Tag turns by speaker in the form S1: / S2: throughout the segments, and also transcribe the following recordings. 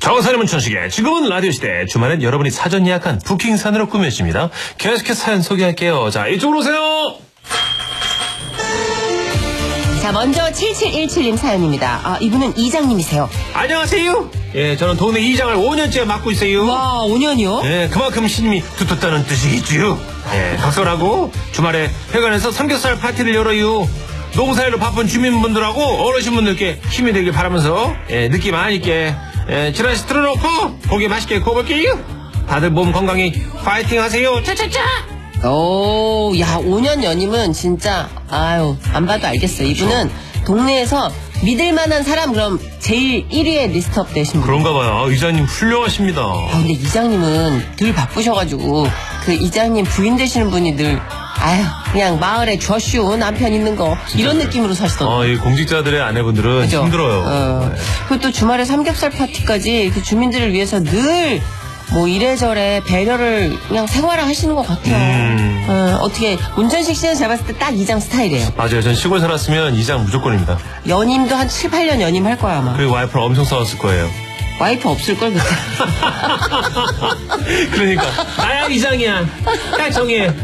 S1: 정선의 천식의 지금은 라디오 시대. 주말엔 여러분이 사전 예약한 부킹산으로 꾸며집니다. 계속해서 사연 소개할게요. 자, 이쪽으로 오세요.
S2: 자, 먼저 7717님 사연입니다. 이분은 이장님이세요.
S1: 안녕하세요. 예, 저는 동네 이장을 5년째 맡고 있어요.
S2: 와, 5년이요?
S1: 예, 그만큼 신임이 두텁다는 뜻이겠지요. 예, 덕설하고 주말에 회관에서 삼겹살 파티를 열어요. 농사일로 바쁜 주민분들하고 어르신분들께 힘이 되길 바라면서 느낌 많이 있게 지라시 틀어놓고 고기 맛있게 구워볼게요. 다들 몸 건강히 파이팅 하세요. 차차차.
S2: 오, 야, 5년 연임은 진짜 안 봐도 알겠어요. 이분은 동네에서 믿을만한 사람, 그럼 제일 1위에 리스트업 되신 분.
S1: 그런가 봐요. 이장님 훌륭하십니다.
S2: 근데 이장님은 늘 바쁘셔가지고 그 이장님 부인 되시는 분이 늘 그냥 마을에 저슈 남편 있는 거 이런 느낌으로 사시던데.
S1: 이 공직자들의 아내분들은
S2: 그죠?
S1: 힘들어요.
S2: 그리고 또 주말에 삼겹살 파티까지 그 주민들을 위해서 늘 뭐 이래저래 배려를 그냥 생활을 하시는 것 같아요. 어떻게 문천식 씨는 제가 봤을 때 딱 이장 스타일이에요.
S1: 맞아요. 전 시골 살았으면 이장 무조건입니다.
S2: 연임도 한 7, 8년 연임할 거야 아마.
S1: 그리고 와이프랑 엄청 싸웠을 거예요.
S2: 와이프 없을걸 그때.
S1: 그러니까 나야 이장이야. 딱 정해.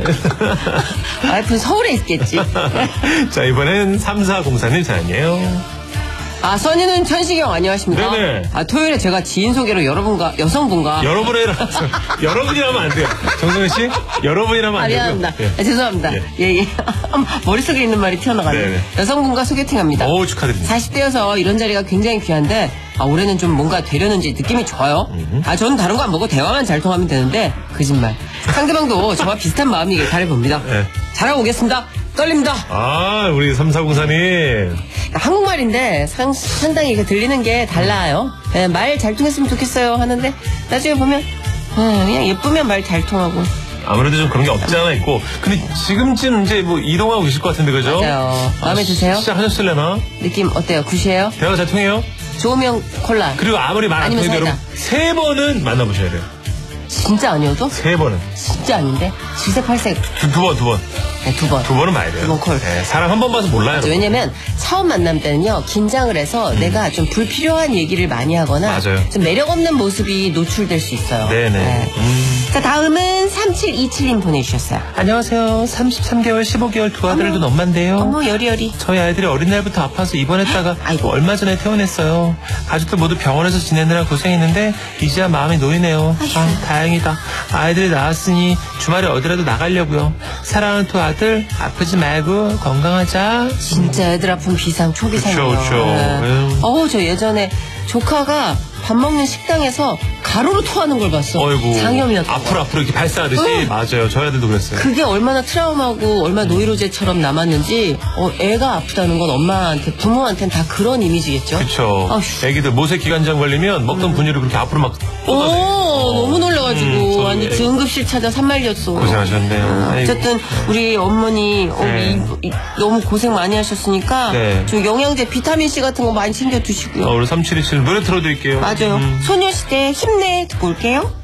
S2: 와이프는 서울에 있겠지.
S1: 자, 이번엔 3404님 사연이에요.
S2: 써니는 천식이 형 안녕하십니까?
S1: 네네.
S2: 토요일에 제가 지인 소개로 여성분과
S1: 여러분이라서 여러분이라면 안 돼요. 정승현 씨, 여러분이라면 안 돼요.
S2: 미안합니다.
S1: 예.
S2: 죄송합니다.
S1: 예.
S2: 예. 머릿속에 있는 말이 튀어나가네요.
S1: 네네.
S2: 여성분과 소개팅합니다.
S1: 오, 축하드립니다.
S2: 40대여서 이런 자리가 굉장히 귀한데 올해는 좀 뭔가 되려는지 느낌이 좋아요. 저는 다른 거 안 보고 대화만 잘 통하면 되는데 거짓말. 상대방도 저와 비슷한 마음이길 바라봅니다.
S1: 네.
S2: 잘하고 오겠습니다. 떨립니다.
S1: 우리 3404님.
S2: 한국말인데 상당히 들리는 게 달라요. 말 잘 통했으면 좋겠어요 하는데 나중에 보면 그냥 예쁘면 말 잘 통하고.
S1: 아무래도 좀 그런 게 없지 않아 있고. 근데 지금쯤 이제 뭐 이동하고 계실 것 같은데, 그죠?
S2: 맞아요. 마음에 드세요?
S1: 시작하셨을래나?
S2: 느낌 어때요? 굿이에요?
S1: 대화가 잘 통해요?
S2: 좋으면 콜라.
S1: 그리고 아무리 말 안 통해도 여러분 3번은 만나보셔야 돼요.
S2: 진짜 아니어도?
S1: 3번은.
S2: 진짜 아닌데? 질색팔색.
S1: 두 번.
S2: 네, 2번.
S1: 2번은 봐야 돼요.
S2: 2번 콜.
S1: 네, 사람 한 번 봐서 몰라요.
S2: 왜냐면 처음 만남 때는요, 긴장을 해서 내가 좀 불필요한 얘기를 많이 하거나
S1: 맞아요.
S2: 좀 매력 없는 모습이 노출될 수 있어요.
S1: 네네.
S2: 네. 자, 다음은 3727님 보내주셨어요.
S1: 안녕하세요. 33개월, 15개월 두 아들을 둔 엄마인데요.
S2: 어머, 여리여리.
S1: 저희 아이들이 어린 날부터 아파서 입원했다가
S2: 아이고.
S1: 얼마 전에 퇴원했어요. 가족들 모두 병원에서 지내느라 고생했는데 이제야 마음이 놓이네요. 다행이다. 아이들이 나았으니 주말에 어디라도 나가려고요. 사랑하는 두 아들 아프지 말고 건강하자.
S2: 진짜 애들 아픈 비상, 초비상이에요.
S1: 그쵸.
S2: 네. 저 예전에 조카가 밥 먹는 식당에서 가로로 토하는 걸 봤어.
S1: 어이구.
S2: 장염이었던
S1: 앞으로 이렇게 발사하듯이. 맞아요. 저희 아들도 그랬어요.
S2: 그게 얼마나 트라우마고 얼마나 노이로제처럼 남았는지. 애가 아프다는 건 엄마한테, 부모한테는 다 그런 이미지겠죠.
S1: 그렇죠. 애기들 모색 기관장 걸리면 먹던 분유를 그렇게 앞으로 막
S2: 너무 놀라가지고 완전 응급실 찾아 산말렸어.
S1: 고생하셨네요.
S2: 어쨌든 우리 어머니 너무 고생 많이 하셨으니까 좀 영양제, 비타민C 같은 거 많이 챙겨 드시고요.
S1: 우리 3727 노래 틀어드릴게요.
S2: 맞아요. 소녀시대 힘내 듣고 올게요.